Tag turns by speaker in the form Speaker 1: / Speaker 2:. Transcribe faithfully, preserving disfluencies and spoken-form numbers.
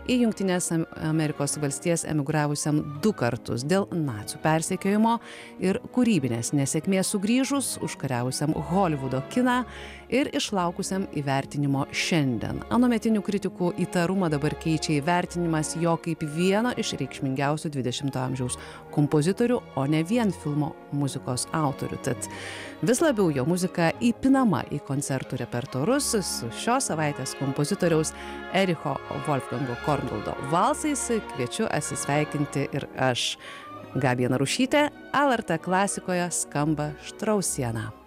Speaker 1: į Jungtinės Amerikos valstijas emigravusiam du kartus dėl nacių persekiojimo ir kūrybinės nesėkmės sugrįžus, užkariavusiam Holivudo kiną ir išlaukusiam įvertinimo šiandien. Anuometinių kritikų įtarumą dabar keičia įvertinimas jo kaip vieno iš reikšmingiausių dvidešimto amžiaus kompozitorių, o ne vien filmo muzikos autorių. Tad vis labiau jo muzika įpinama į koncertų repertuarus su šios savaitės kompozitoriaus Ericho Wolfgango Korngoldo valsais. Kviečiu atsisveikinti ir aš, Gabija Narušytė. L R T klasikoje skamba Štrausiena.